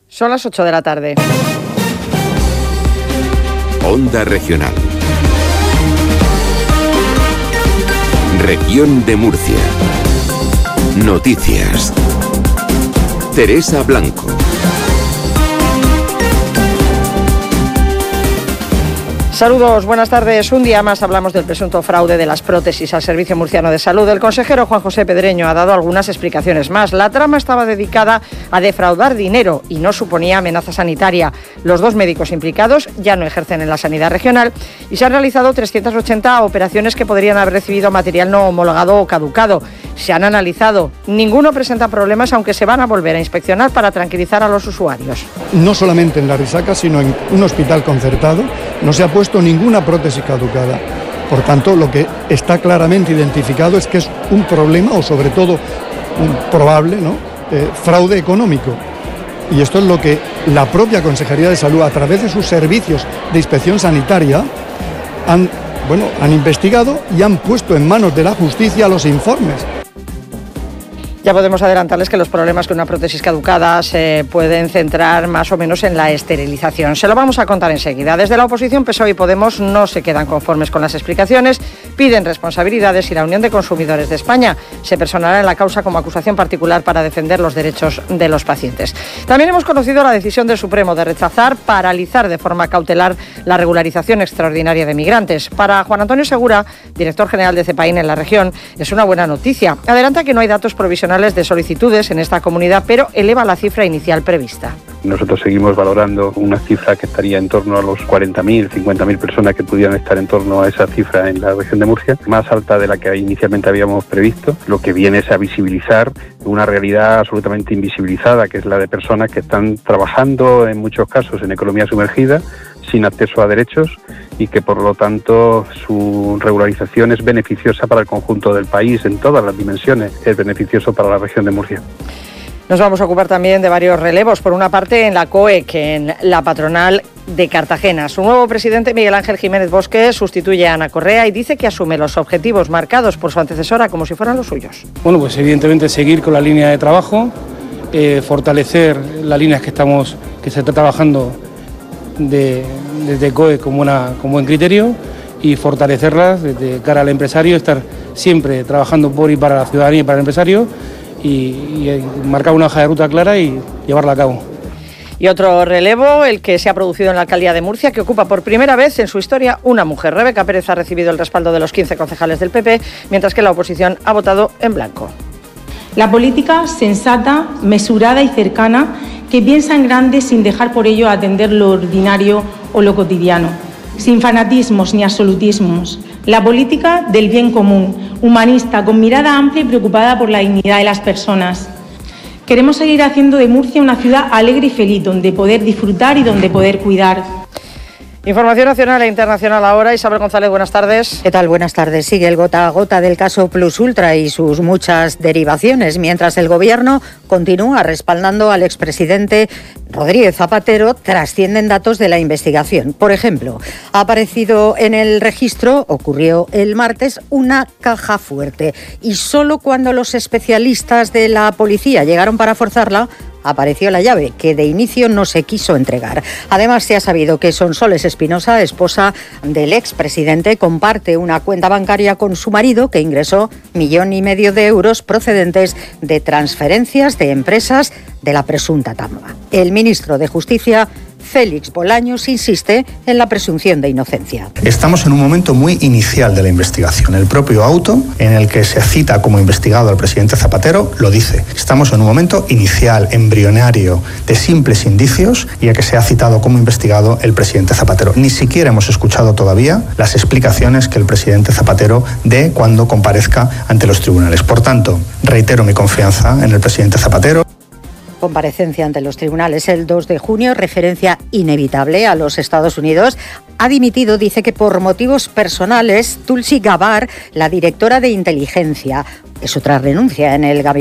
Son las 8 de la tarde. Onda Regional. Región de Murcia. Noticias. Teresa Blanco. Saludos, buenas tardes. Un día más hablamos del presunto fraude de las prótesis al Servicio Murciano de Salud. El consejero Juan José Pedreño ha dado algunas explicaciones más. La trama estaba dedicada a defraudar dinero y no suponía amenaza sanitaria. Los dos médicos implicados ya no ejercen en la sanidad regional y se han realizado 380 operaciones que podrían haber recibido material no homologado o caducado. Se han analizado. Ninguno presenta problemas, aunque se van a volver a inspeccionar para tranquilizar a los usuarios. No solamente en la Risaca, sino en un hospital concertado, no se ha puesto ninguna prótesis caducada. Por tanto, lo que está claramente identificado es que es un problema, o sobre todo un probable fraude económico. Y esto es lo que la propia Consejería de Salud, a través de sus servicios de inspección sanitaria, han investigado y han puesto en manos de la justicia los informes. Ya podemos adelantarles que los problemas con una prótesis caducada se pueden centrar más o menos en la esterilización. Se lo vamos a contar enseguida. Desde la oposición, PSOE y Podemos no se quedan conformes con las explicaciones, piden responsabilidades y la Unión de Consumidores de España se personará en la causa como acusación particular para defender los derechos de los pacientes. También hemos conocido la decisión del Supremo de paralizar de forma cautelar la regularización extraordinaria de migrantes. Para Juan Antonio Segura, director general de CEPAIN en la región, es una buena noticia. Adelanta que no hay datos provisionales de solicitudes en esta comunidad, pero eleva la cifra inicial prevista. Nosotros seguimos valorando una cifra que estaría en torno a los 40.000, 50.000 personas que pudieran estar en torno a esa cifra en la región de Murcia, más alta de la que inicialmente habíamos previsto. Lo que viene es a visibilizar una realidad absolutamente invisibilizada, que es la de personas que están trabajando en muchos casos en economía sumergida, sin acceso a derechos, y que por lo tanto su regularización es beneficiosa para el conjunto del país en todas las dimensiones, es beneficioso para la región de Murcia. Nos vamos a ocupar también de varios relevos. Por una parte, en la COEC, en la patronal de Cartagena. Su nuevo presidente, Miguel Ángel Jiménez Bosque, sustituye a Ana Correa y dice que asume los objetivos marcados por su antecesora como si fueran los suyos. Bueno, pues evidentemente seguir con la línea de trabajo, fortalecer las líneas que se está trabajando desde COE con buen criterio, y fortalecerlas desde cara al empresario, estar siempre trabajando por y para la ciudadanía y para el empresario, y marcar una hoja de ruta clara y llevarla a cabo. Y otro relevo, el que se ha producido en la alcaldía de Murcia, que ocupa por primera vez en su historia una mujer. Rebeca Pérez ha recibido el respaldo de los 15 concejales del PP, mientras que la oposición ha votado en blanco. La política sensata, mesurada y cercana, que piensa en grande sin dejar por ello atender lo ordinario o lo cotidiano, sin fanatismos ni absolutismos. La política del bien común, humanista, con mirada amplia y preocupada por la dignidad de las personas. Queremos seguir haciendo de Murcia una ciudad alegre y feliz, donde poder disfrutar y donde poder cuidar. Información nacional e internacional ahora. Isabel González, buenas tardes. ¿Qué tal? Buenas tardes. Sigue el gota a gota del caso Plus Ultra y sus muchas derivaciones, mientras el Gobierno continúa respaldando al expresidente Rodríguez Zapatero. Trascienden datos de la investigación. Por ejemplo, ha aparecido en el registro, ocurrió el martes, una caja fuerte, y solo cuando los especialistas de la policía llegaron para forzarla, apareció la llave, que de inicio no se quiso entregar. Además, se ha sabido que Sonsoles Espinosa, esposa del expresidente, comparte una cuenta bancaria con su marido, que ingresó 1,5 millones de euros procedentes de transferencias de empresas de la presunta tamba. El ministro de Justicia, Félix Bolaños, insiste en la presunción de inocencia. Estamos en un momento muy inicial de la investigación. El propio auto en el que se cita como investigado al presidente Zapatero lo dice. Estamos en un momento inicial, embrionario, de simples indicios, y a que se ha citado como investigado el presidente Zapatero. Ni siquiera hemos escuchado todavía las explicaciones que el presidente Zapatero dé cuando comparezca ante los tribunales. Por tanto, reitero mi confianza en el presidente Zapatero. Comparecencia ante los tribunales el 2 de junio, referencia inevitable a los Estados Unidos. Ha dimitido, dice que por motivos personales, Tulsi Gabbard, la directora de inteligencia. Es otra renuncia en el gabinete.